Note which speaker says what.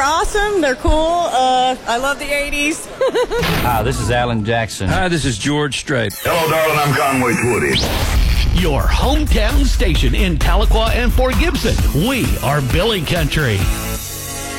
Speaker 1: awesome. They're cool. I love the 80s.
Speaker 2: Hi, this is Alan Jackson.
Speaker 3: Hi, this is George Strait.
Speaker 4: Hello, darling. I'm Conway Twitty.
Speaker 5: Your hometown station in Tahlequah and Fort Gibson. We are Billy Country.